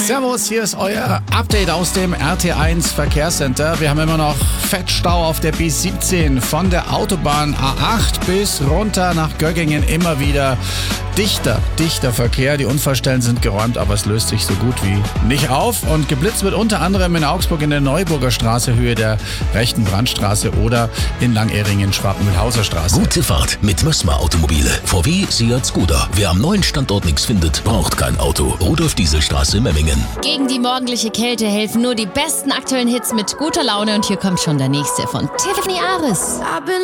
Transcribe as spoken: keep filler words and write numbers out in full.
Servus, hier ist euer Update aus dem R T eins Verkehrscenter. Wir haben immer noch Fettstau auf der B siebzehn von der Autobahn A acht bis runter nach Göggingen. Immer wieder dichter, dichter Verkehr. Die Unfallstellen sind geräumt, aber es löst sich so gut wie nicht auf. Und geblitzt wird unter anderem in Augsburg in der Neuburger Straße, Höhe der rechten Brandstraße, oder in Langehringen, Schwabenmühlhauser Straße. Gute Fahrt mit Mössmer Automobile. V W, Seat, Skoda. Wer am neuen Standort nichts findet, braucht kein Auto. Rudolf Dieselstraße, Memmingen. Gegen die morgendliche Kälte helfen nur die besten aktuellen Hits mit guter Laune. Und hier kommt schon der nächste von Tiffany Aris.